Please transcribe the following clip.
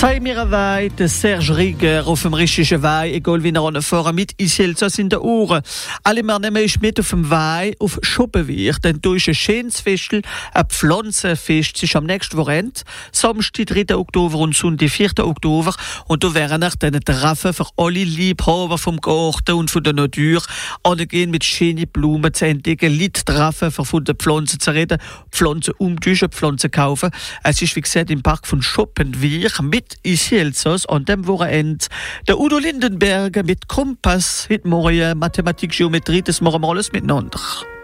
Schei mir weit, Serge Rieger auf dem richtigen Weih, egal wie er fahren mit Iselzas in der Ohren. Alle wir nehmen mit auf dem Weih auf Schuppenwirch, denn du ist ein schönes Festel, ein Pflanzenfest, ist am nächsten Wochenende, Samstag, 3. Oktober und Sonntag, 4. Oktober. Und da wären nach diesen Treffen für alle Liebhaber vom Garten und von der Natur angehen mit schönen Blumen zu entdecken, Leute treffen, von den Pflanzen zu reden, Pflanzen umtauschen, Pflanzen kaufen. Es ist, wie gesagt, im Park von Schuppenwirch mit Iselzas an dem Wochenende. Der Udo Lindenberger mit Kompass, heute Morgen Mathematik, Geometrie, das machen wir alles miteinander.